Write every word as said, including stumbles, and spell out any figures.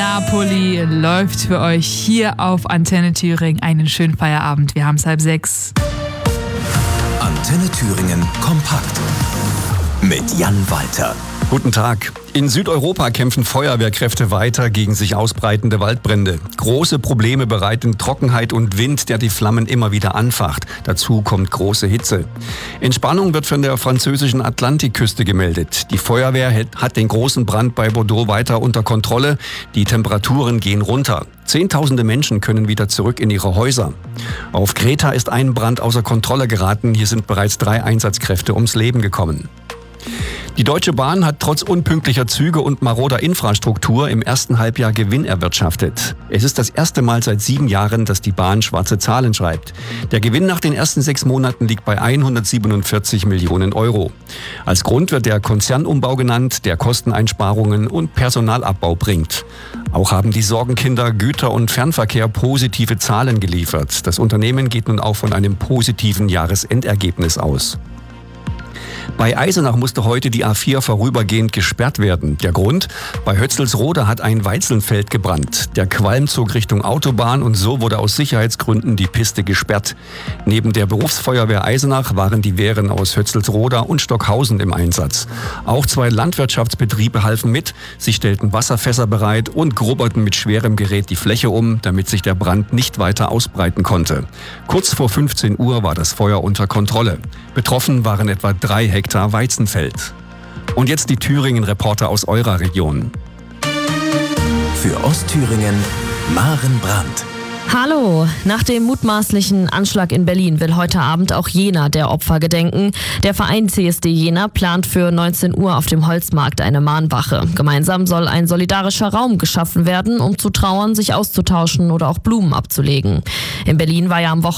Napoli läuft für euch hier auf Antenne Thüringen. Einen schönen Feierabend. Wir haben es halb sechs. Antenne Thüringen kompakt mit Jan Walter. Guten Tag. In Südeuropa kämpfen Feuerwehrkräfte weiter gegen sich ausbreitende Waldbrände. Große Probleme bereiten Trockenheit und Wind, der die Flammen immer wieder anfacht. Dazu kommt große Hitze. Entspannung wird von der französischen Atlantikküste gemeldet. Die Feuerwehr hat den großen Brand bei Bordeaux weiter unter Kontrolle. Die Temperaturen gehen runter. Zehntausende Menschen können wieder zurück in ihre Häuser. Auf Kreta ist ein Brand außer Kontrolle geraten. Hier sind bereits drei Einsatzkräfte ums Leben gekommen. Die Deutsche Bahn hat trotz unpünktlicher Züge und maroder Infrastruktur im ersten Halbjahr Gewinn erwirtschaftet. Es ist das erste Mal seit sieben Jahren, dass die Bahn schwarze Zahlen schreibt. Der Gewinn nach den ersten sechs Monaten liegt bei hundertsiebenundvierzig Millionen Euro. Als Grund wird der Konzernumbau genannt, der Kosteneinsparungen und Personalabbau bringt. Auch haben die Sorgenkinder Güter- und Fernverkehr positive Zahlen geliefert. Das Unternehmen geht nun auch von einem positiven Jahresendergebnis aus. Bei Eisenach musste heute die A vier vorübergehend gesperrt werden. Der Grund? Bei Hötzelsrode hat ein Weizenfeld gebrannt. Der Qualm zog Richtung Autobahn und so wurde aus Sicherheitsgründen die Piste gesperrt. Neben der Berufsfeuerwehr Eisenach waren die Wehren aus Hötzelsroda und Stockhausen im Einsatz. Auch zwei Landwirtschaftsbetriebe halfen mit. Sie stellten Wasserfässer bereit und grubberten mit schwerem Gerät die Fläche um, damit sich der Brand nicht weiter ausbreiten konnte. Kurz vor fünfzehn Uhr war das Feuer unter Kontrolle. Betroffen waren etwa drei Hektar Weizenfeld. Und jetzt die Thüringen-Reporter aus eurer Region. Für Ostthüringen Maren Brandt. Hallo! Nach dem mutmaßlichen Anschlag in Berlin will heute Abend auch Jena der Opfer gedenken. Der Verein C S D Jena plant für neunzehn Uhr auf dem Holzmarkt eine Mahnwache. Gemeinsam soll ein solidarischer Raum geschaffen werden, um zu trauern, sich auszutauschen oder auch Blumen abzulegen. In Berlin war ja am Wochenende